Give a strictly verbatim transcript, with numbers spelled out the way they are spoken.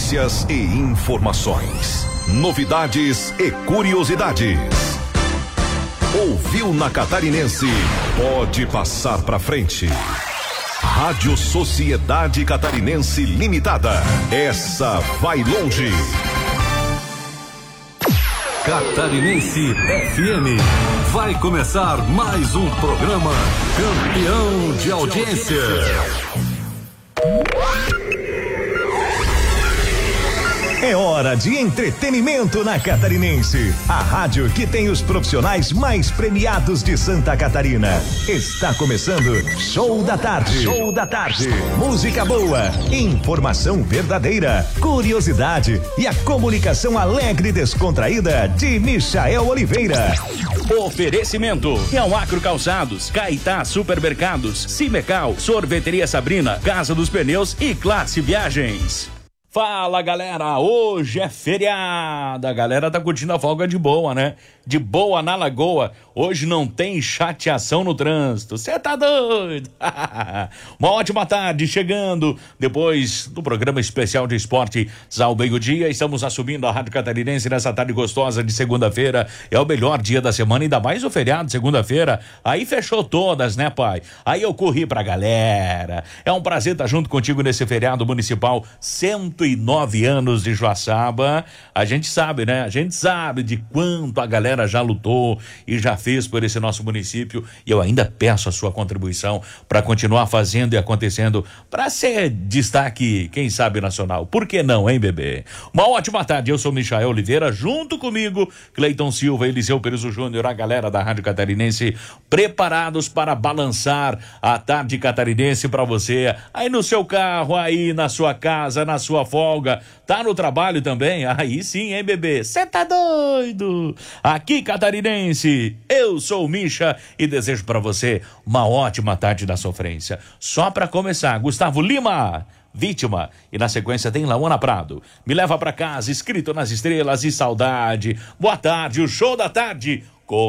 Notícias e informações. Novidades e curiosidades. Ouviu na Catarinense? Pode passar pra frente. Rádio Sociedade Catarinense Limitada. Essa vai longe. Catarinense F M. Vai começar mais um programa campeão de audiência. É hora de entretenimento na Catarinense. A rádio que tem os profissionais mais premiados de Santa Catarina. Está começando Show da Tarde. Show da Tarde. Música boa, informação verdadeira, curiosidade e a comunicação alegre e descontraída de Michael Oliveira. Oferecimento: Real Calçados, Caetá Supermercados, Cimecal, Sorveteria Sabrina, Casa dos Pneus e Classe Viagens. Fala, galera, hoje é feriado, a galera tá curtindo a folga de boa, né? De boa na lagoa, hoje não tem chateação no trânsito, cê tá doido? Uma ótima tarde chegando, depois do programa especial de esporte ao meio-dia, estamos assumindo a Rádio Catarinense nessa tarde gostosa de segunda-feira, é o melhor dia da semana, ainda mais o feriado, segunda-feira, aí fechou todas, né, pai? Aí eu corri pra galera, é um prazer estar junto contigo nesse feriado municipal, cento e nove anos de Joaçaba. A gente sabe, né? A gente sabe de quanto a galera já lutou e já fez por esse nosso município, e eu ainda peço a sua contribuição para continuar fazendo e acontecendo, para ser destaque, quem sabe, nacional. Por que não, hein, bebê? Uma ótima tarde, eu sou Michael Oliveira, junto comigo, Cleiton Silva, Eliseu Peruso Júnior, a galera da Rádio Catarinense, preparados para balançar a tarde catarinense para você, aí no seu carro, aí na sua casa, na sua folga, tá no trabalho também? Aí sim, hein, bebê? Cê tá doido? Aqui, Catarinense, eu sou o Misha e desejo pra você uma ótima tarde da sofrência. Só pra começar, Gustavo Lima, Vítima, e na sequência tem Laona Prado, Me Leva Pra Casa, Escrito nas Estrelas e Saudade. Boa tarde, o Show da Tarde